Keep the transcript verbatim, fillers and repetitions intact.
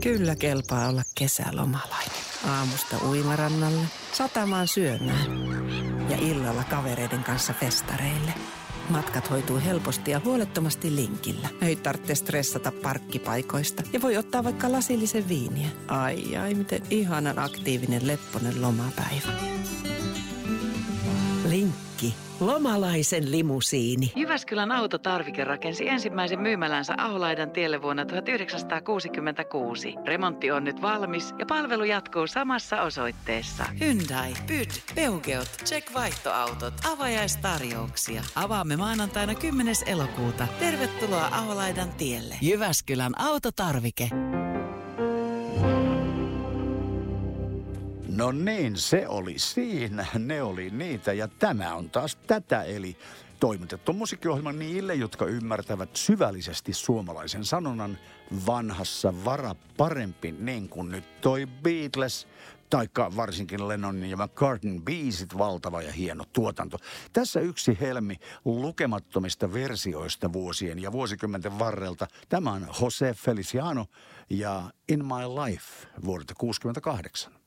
Kyllä kelpaa olla kesälomalainen. Aamusta uimarannalle, satamaan syömään ja illalla kavereiden kanssa festareille. Matkat hoituu helposti ja huolettomasti Linkillä. Ei tarvitse stressata parkkipaikoista ja voi ottaa vaikka lasillisen viiniä. Ai ai, miten ihanan aktiivinen lepponen lomapäivä. Linkki. Lomalaisen limusiini. Jyväskylän autotarvike rakensi ensimmäisen myymälänsä Aholaidan tielle vuonna tuhatyhdeksänsataakuusikymmentäkuusi. Remontti on nyt valmis ja palvelu jatkuu samassa osoitteessa. Hyundai, Pyd, Peugeot, Check vaihtoautot, avajaistarjouksia. Avaamme maanantaina kymmenes elokuuta. Tervetuloa Aholaidan tielle. Jyväskylän autotarvike. No niin, se oli siinä. Ne oli niitä ja tämä on taas tätä, eli toimitettu musiikkiohjelma niille, jotka ymmärtävät syvällisesti suomalaisen sanonnan vanhassa vara parempi, niin kuin nyt toi Beatles, taikka varsinkin Lennonin ja McCartneyn biisit, valtava ja hieno tuotanto. Tässä yksi helmi lukemattomista versioista vuosien ja vuosikymmenten varrelta. Tämä on Jose Feliciano ja In My Life vuodelta kuusikymmentäkahdeksan.